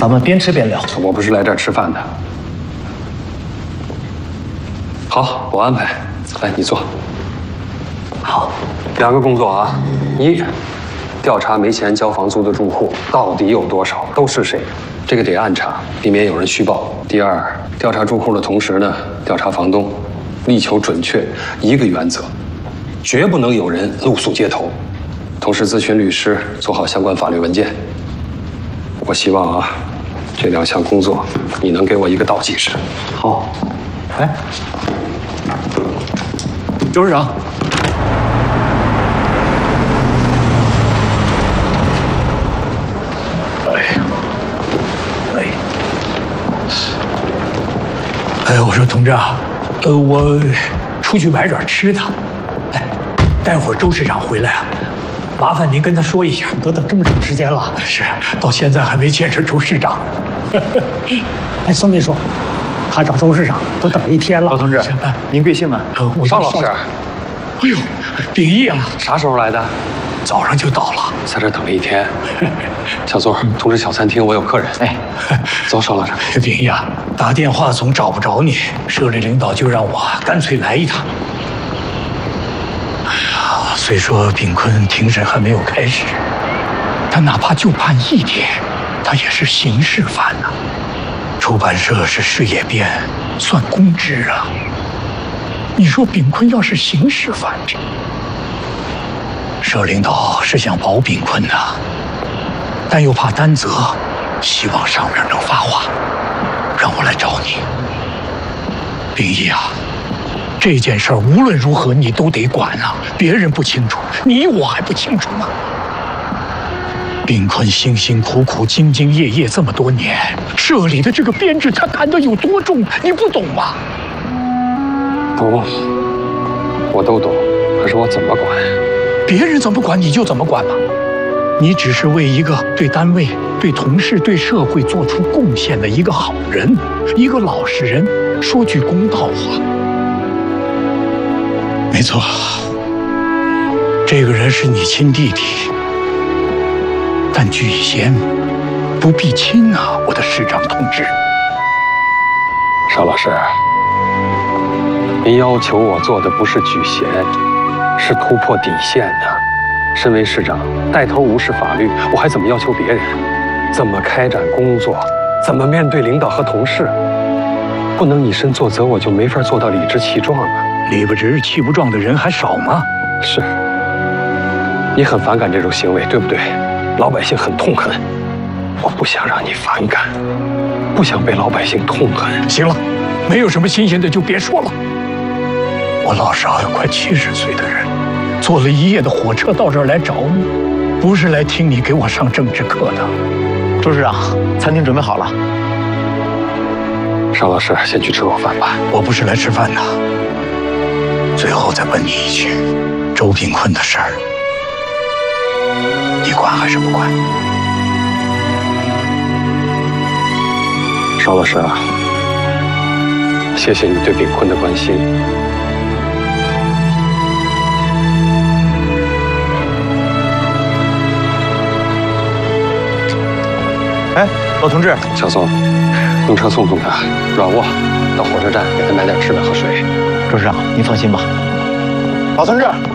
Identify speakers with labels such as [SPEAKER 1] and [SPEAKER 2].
[SPEAKER 1] 咱们边吃边聊。
[SPEAKER 2] 我不是来这儿吃饭的。好，我安排。来，你坐。
[SPEAKER 1] 好
[SPEAKER 2] ，2个工作啊。一，调查没钱交房租的住户到底有多少，都是谁，这个得暗查，避免有人虚报。第二，调查住户的同时呢，调查房东，力求准确。一个原则，绝不能有人露宿街头。同时咨询律师，做好相关法律文件。我希望啊，这2项工作你能给我一个倒计时。
[SPEAKER 1] 好。哎，周市长。
[SPEAKER 3] 我说同志啊，我出去买点吃的，待会儿周市长回来啊，麻烦您跟他说一下。
[SPEAKER 1] 都等这么长时间了，
[SPEAKER 3] 是，到现在还没见着周市长。
[SPEAKER 1] 哎，宋秘书，他找周市长都等了1天了。
[SPEAKER 4] 老同志，您贵姓啊？
[SPEAKER 2] 邵老师。
[SPEAKER 3] 哎呦，秉义啊，
[SPEAKER 2] 啥时候来的？
[SPEAKER 3] 早上就到了，
[SPEAKER 2] 在这等了1天。小座，通知小餐厅，我有客人。
[SPEAKER 4] 哎，
[SPEAKER 2] 走，邵老师。
[SPEAKER 3] 秉义啊，打电话总找不着你，社里领导就让我干脆来一趟。哎呀，虽说秉坤庭审还没有开始，但哪怕就判1天，他也是刑事犯呐。出版社是事业编，算公知啊。你说秉坤要是刑事犯，社领导是想保秉坤的，但又怕担责，希望上面能发话，让我来找你。秉义啊，这件事儿无论如何你都得管啊，别人不清楚，你我还不清楚吗？秉坤辛辛苦苦、兢兢业业这么多年，社里的这个编制他担得有多重，你不懂吗？
[SPEAKER 2] 懂，我都懂，可是我怎么管？
[SPEAKER 3] 别人怎么管你就怎么管吧。你只是为一个对单位、对同事、对社会做出贡献的一个好人，一个老实人，说句公道话。没错，这个人是你亲弟弟，但举贤不避亲啊，我的师长同志。
[SPEAKER 2] 邵老师，您要求我做的不是举贤，是突破底线的。身为市长，带头无视法律，我还怎么要求别人？怎么开展工作？怎么面对领导和同事？不能以身作则，我就没法做到理直气壮啊！
[SPEAKER 3] 理不直气不壮的人还少吗？
[SPEAKER 2] 是。你很反感这种行为，对不对？老百姓很痛恨，我不想让你反感，不想被老百姓痛恨。
[SPEAKER 3] 行了，没有什么新鲜的就别说了。我老少有快70岁的人，坐了1夜的火车到这儿来找你，不是来听你给我上政治课的。
[SPEAKER 4] 周市长，餐厅准备好了。
[SPEAKER 2] 邵老师，先去吃口饭吧。
[SPEAKER 3] 我不是来吃饭的。最后再问你一句，周秉坤的事儿，你管还是不管？
[SPEAKER 2] 邵老师啊，谢谢你对秉坤的关心。
[SPEAKER 4] 哎，老同志，
[SPEAKER 2] 小宋，用车送送他，软卧到火车站给他买点吃的和水。
[SPEAKER 4] 周市长，您放心吧。老同志。